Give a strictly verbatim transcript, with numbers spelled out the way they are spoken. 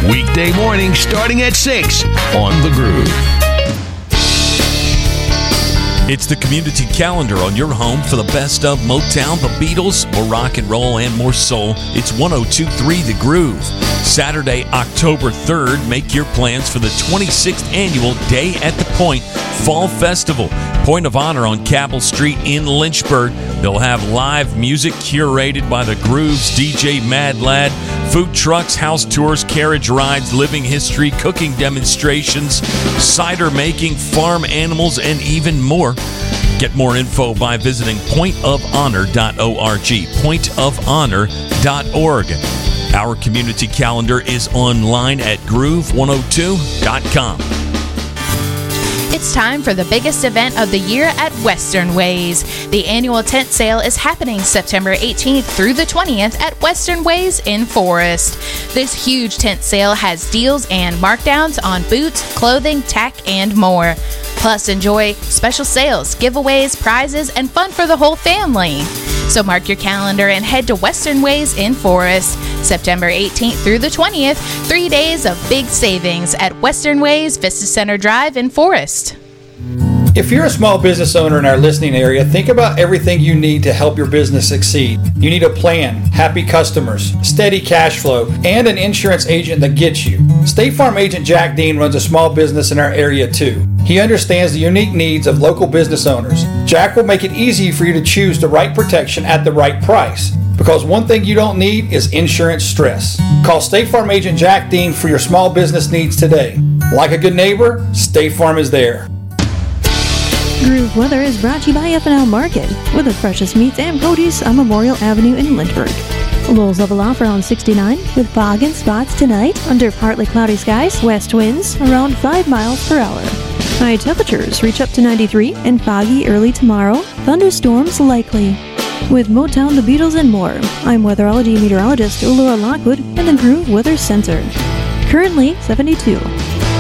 Weekday morning starting at six on The Groove. It's the community calendar on your home for the best of Motown, the Beatles, more rock and roll, and more soul. It's one oh two point three The Groove. Saturday, October third, make your plans for the twenty-sixth annual Day at the Point Fall Festival. Point of Honor on Cabell Street in Lynchburg. They'll have live music curated by the Groove's D J Mad Lad, food trucks, house tours, carriage rides, living history, cooking demonstrations, cider making, farm animals, and even more. Get more info by visiting point of honor dot org. point of honor dot org. Our community calendar is online at groove one oh two dot com. It's time for the biggest event of the year at Western Ways. The annual tent sale is happening September eighteenth through the twentieth at Western Ways in Forest. This huge tent sale has deals and markdowns on boots, clothing, tack, and more. Plus, enjoy special sales, giveaways, prizes, and fun for the whole family. So mark your calendar and head to Western Ways in Forest, September eighteenth through the twentieth, three days of big savings at Western Ways, Vista Center Drive in Forest. If you're a small business owner in our listening area, think about everything you need to help your business succeed. You need a plan, happy customers, steady cash flow, and an insurance agent that gets you. State Farm agent Jack Dean runs a small business in our area too. He understands the unique needs of local business owners. Jack will make it easy for you to choose the right protection at the right price. Because one thing you don't need is insurance stress. Call State Farm agent Jack Dean for your small business needs today. Like a good neighbor, State Farm is there. Groove Weather is brought to you by F and L Market, with the freshest meats and produce on Memorial Avenue in Lynchburg. Lows level off around sixty-nine, with fog and spots tonight under partly cloudy skies, west winds around five miles per hour. High temperatures reach up to ninety-three and foggy early tomorrow, thunderstorms likely. With Motown, the Beatles, and more, I'm weatherology meteorologist Laura Lockwood in the Groove Weather Center. Currently seventy-two.